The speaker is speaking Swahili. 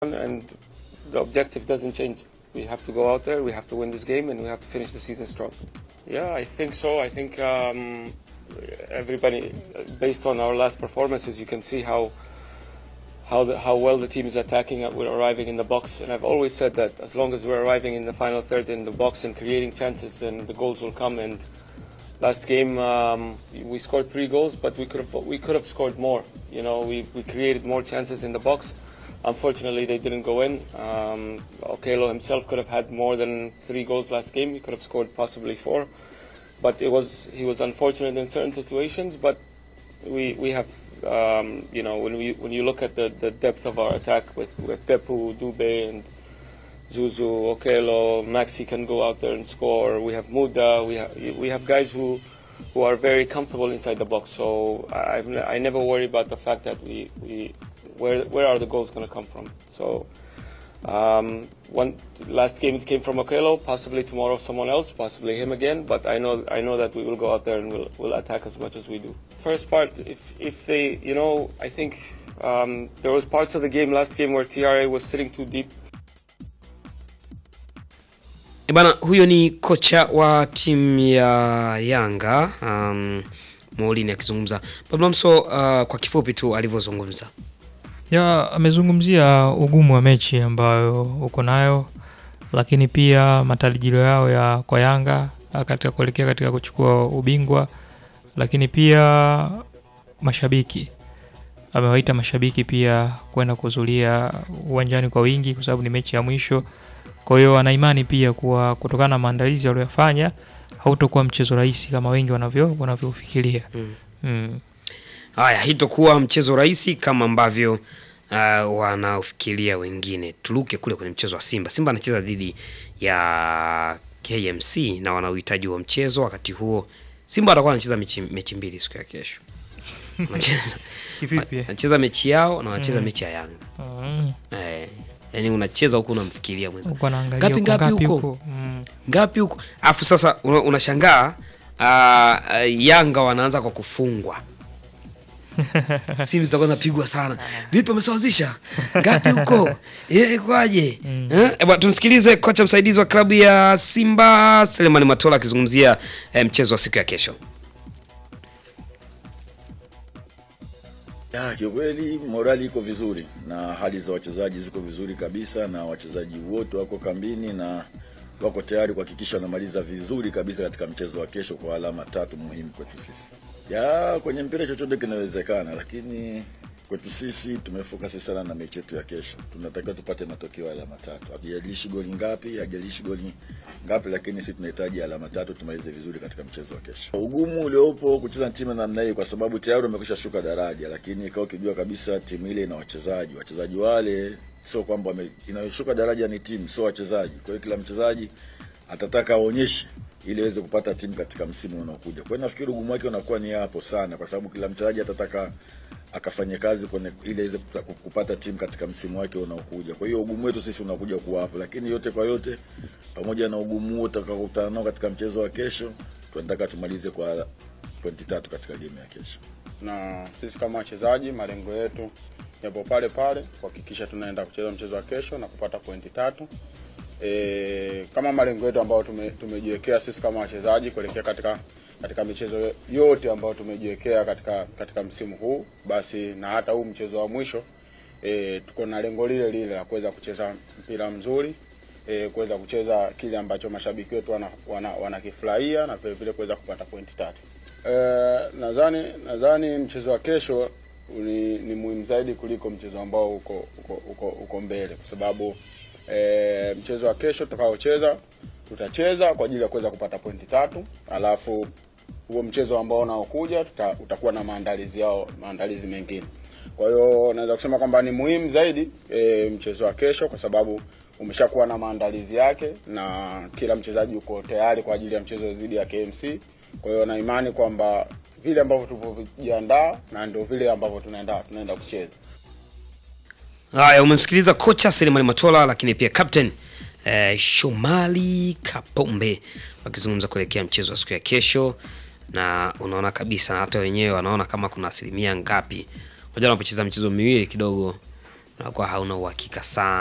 and the objective doesn't change. We have to go out there, we have to win this game, and we have to finish the season strong. Yeah, I think so. I think everybody, based on our last performances, you can see how well the team is attacking. We're arriving in the box, and I've always said that as long as we're arriving in the final third in the box and creating chances, then the goals will come. And last game we scored 3 goals, but we could have scored more. You know, we created more chances in the box. Unfortunately, they didn't go in. Okello himself could have had more than 3 goals last game. He could have scored possibly 4, but he was unfortunate in certain situations. But we have, you know, when you look at the depth of our attack with Pepu, Dube, and Zuzu, Okello, Maxi can go out there and score. We have Muda. We have guys who are very comfortable inside the box. So I never worry about the fact that where are the goals going to come from. So last game it came from Okello, possibly tomorrow someone else, possibly him again, but I know that we will go out there and we'll attack as much as we do. First part, if they, you know, I think there was parts of the game, last game, where TRA was sitting too deep. Bana, huyo ni kocha wa timu ya Yanga Maulini akizungumza. Pablo Mso, kwa kifupi tu alivyozungumza. Ya, amezungumzia ugumu wa mechi ambayo uko nayo, lakini pia matarajio yao ya kwa Yanga katika kuelekea katika kuchukua ubingwa, lakini pia mashabiki. Amewaita mashabiki pia kwenda kuhudhuria uwanjani kwa wingi kwa sababu ni mechi ya mwisho. Kwa hiyo ana imani pia kuwa kutokana na maandalizi aliyofanya hautakuwa mchezo rahisi kama wengi wanavyofikiria. Haya, hitakuwa mchezo rahisi kama ambavyo wanaofikiria wengine. Tuluke kule kwenye mchezo wa Simba. Simba anacheza dhidi ya KMC na wanauhitaji wa mchezo. Wakati huo Simba atakuwa anacheza mechi mbili siku ya kesho. Anacheza kivipi? Anacheza mechi yao na anacheza mechi ya Yanga. Yaani unacheza huko unamfikiria mwenzako. Ngapi huko? Ngapi huko? Afu sasa unashangaa Yanga wanaanza kwa kufungwa. Simu zitakuwa zinapigwa sana. Vipi amesawazisha? Ngapi huko? Kwaje? Tumsikilize kocha msaidizi wa klabu ya Simba Selemani Matola akizungumzia mchezo wa siku ya kesho. Kiukweli morali iko vizuri na hali za wachezaji ziko vizuri kabisa, na wachezaji wote wako kambini na wako tayari kuhakikisha wanamaliza vizuri kabisa katika mchezo wa kesho kwa alama 3 muhimu kwetu sisi. Kwenye mpira chochote kinawezekana, lakini kwetu sisi tumefocus sana na mechi yetu ya kesho. Tunatakiwa tupate matokeo ya alama 3. Hajalishi goli ngapi, lakini sisi tunahitaji alama 3 tumalize vizuri katika mchezo wa kesho. Ugumu uliopo kucheza timu namna hii kwa sababu tayari umekwisha shuka daraja, lakini kwa ukijua kabisa timu ile ina wachezaji wale sio kwamba inayoshuka daraja ni timu, sio wachezaji. Kwa hiyo kila mchezaji atataka aonyeshe ili aweze kupata timu katika msimu unaokuja. Kwa hiyo nafikiri ugumu wake unakuwa ni hapo sana, kwa sababu kila mchezaji atataka akafanye kazi ili aweze kupata timu katika msimu wake unaokuja. Kwa hiyo ugumu wetu sisi unakuja kuwa hapo, lakini yote kwa yote pamoja na ugumu wote tutakutana nao katika mchezo wa kesho, tunataka tumalize kwa pointi 3 katika game ya kesho. Na sisi kama wachezaji malengo yetu yapo pale kuhakikisha tunaenda kucheza mchezo wa kesho na kupata pointi 3. Kama malengo yetu ambayo tumejiwekea sisi kama wachezaji kuelekea katika michezo yote ambayo tumejiwekea katika msimu huu, basi na hata huu mchezo wa mwisho tuko na lengo lile la kuweza kucheza mpira mzuri, kuweza kucheza kile ambacho mashabiki wetu wanakifurahia na vile kuweza kupata pointi 3. Nadhani mchezo wa kesho ni muhimu zaidi kuliko mchezo ambao uko mbele, kwa sababu mchezo wa kesho tutacheza kwa ajili ya kuweza kupata pointi 3, alafu huo mchezo ambao unaokuja utakuwa na maandalizi mengine. Kwa hiyo naweza kusema kwamba ni muhimu zaidi mchezo wa kesho kwa sababu umeshakuwa na maandalizi yake na kila mchezaji yuko tayari kwa ajili ya mchezo dhidi ya KMC. Kwa hiyo na imani kwamba vile ambavyo tulipojiandaa na ndio vile ambavyo tunaenda kucheza. Haya, umemsikiliza kocha Selemani Matola, lakini pia captain Shomali Kapombe wakizungumza kuelekea mchezo wa siku ya kesho, na unaona kabisa hata wenyewe wanaona kama kuna asilimia ngapi. Unajua unapocheza michezo miwili kidogo unakuwa hauna uhakika sana.